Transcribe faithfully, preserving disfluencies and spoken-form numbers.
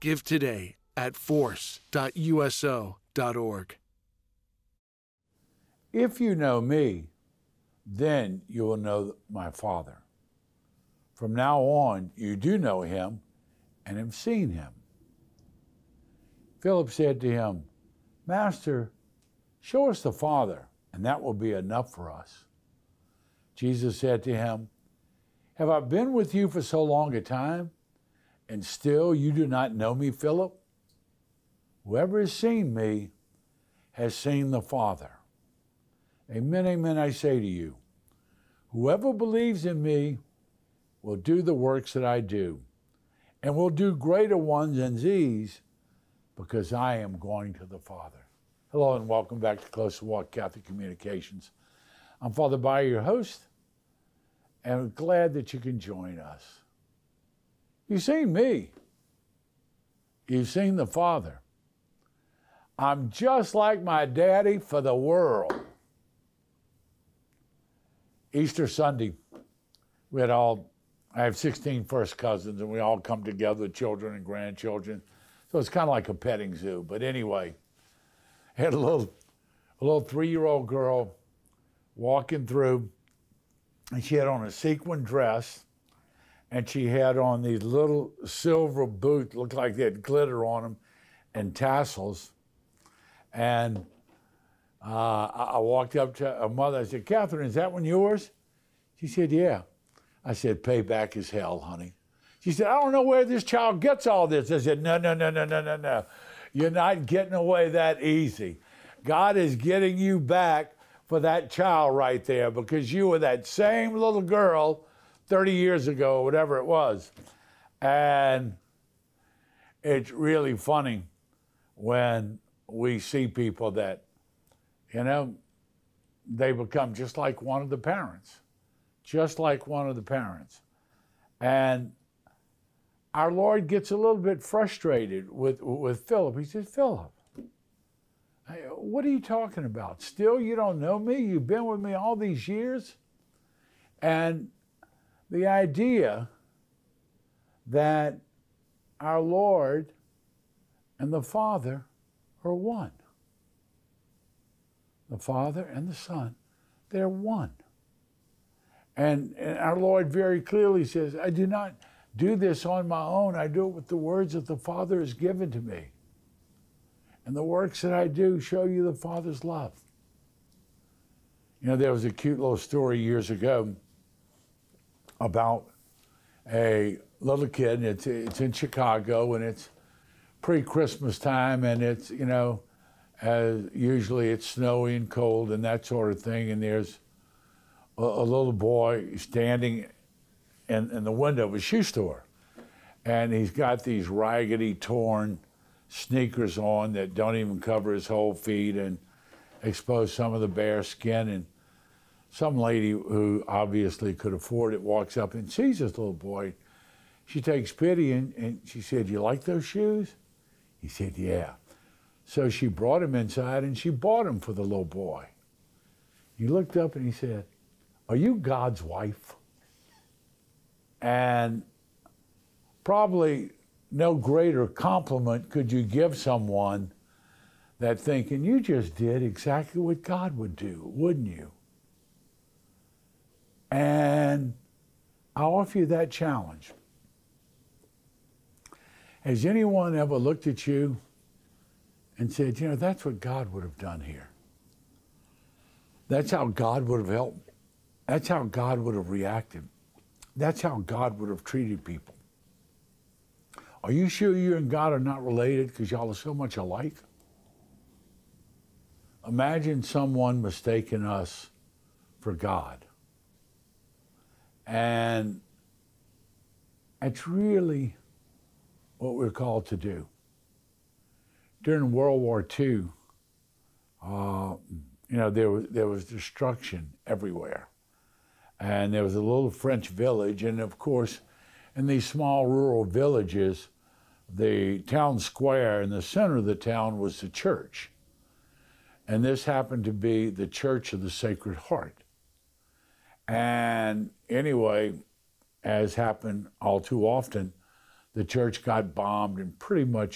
Give today at force dot U S O dot org. If you know me, then you will know my Father. From now on, you do know him and have seen him. Philip said to him, Master, show us the Father, and that will be enough for us. Jesus said to him, Have I been with you for so long a time, and still you do not know me, Philip? Whoever has seen me has seen the Father. Amen, amen, I say to you, whoever believes in me will do the works that I do, and will do greater ones than these, because I am going to the Father. Hello and welcome back to Close Walk Catholic Communications. I'm Father Bayer, your host, and I'm glad that you can join us. You've seen me. You've seen the Father. I'm just like my daddy for the world. Easter Sunday, we had all, I have sixteen first cousins, and we all come together, children and grandchildren. So it's kind of like a petting zoo. But anyway, I had a little, a little three-year-old girl walking through, and she had on a sequin dress, and she had on these little silver boots, looked like they had glitter on them, and tassels. And uh, I, I walked up to her mother. I said, Catherine, is that one yours? She said, yeah. I said, payback is hell, honey. She said, I don't know where this child gets all this. I said, no, no, no, no, no, no, no. You're not getting away that easy. God is getting you back for that child right there, because you were that same little girl thirty years ago, or whatever it was. And it's really funny when we see people that, you know, they become just like one of the parents, just like one of the parents. And our Lord gets a little bit frustrated with, with Philip. He says, Philip, what are you talking about? Still, you don't know me? You've been with me all these years? And the idea that our Lord and the Father are one. The Father and the Son, they're one. And, and our Lord very clearly says, I do not do this on my own. I do it with the words that the Father has given to me. And the works that I do show you the Father's love. You know, there was a cute little story years ago about a little kid, and it's, it's in Chicago, and it's pre-Christmas time, and it's, you know, as usually it's snowy and cold and that sort of thing, and there's a, a little boy standing in, in the window of a shoe store, and he's got these raggedy, torn sneakers on that don't even cover his whole feet and expose some of the bare skin. And some lady who obviously could afford it walks up and sees this little boy. She takes pity, and, and she said, you like those shoes? He said, yeah. So she brought him inside, and she bought him for the little boy. He looked up and he said, are you God's wife? And probably no greater compliment could you give someone that thinking you just did exactly what God would do, wouldn't you? And I offer you that challenge. Has anyone ever looked at you and said, you know, that's what God would have done here? That's how God would have helped. That's how God would have reacted. That's how God would have treated people. Are you sure you and God are not related because y'all are so much alike? Imagine someone mistaking us for God. And it's really what we're called to do. During World War Two, uh, you know, there was, there was destruction everywhere. And there was a little French village, and of course, in these small rural villages, the town square in the center of the town was the church. And this happened to be the Church of the Sacred Heart. And anyway, as happened all too often, the church got bombed and pretty much